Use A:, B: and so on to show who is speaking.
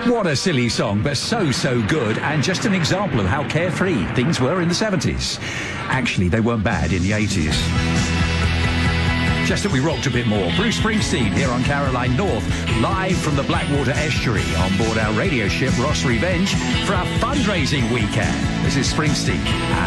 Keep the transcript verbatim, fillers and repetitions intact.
A: What a silly song, but so, so good, and just an example of how carefree things were in the seventies. Actually, they weren't bad in the eighties. Just that we rocked a bit more. Bruce Springsteen here on Caroline North, live from the Blackwater Estuary on board our radio ship Ross Revenge for our fundraising weekend. This is Springsteen.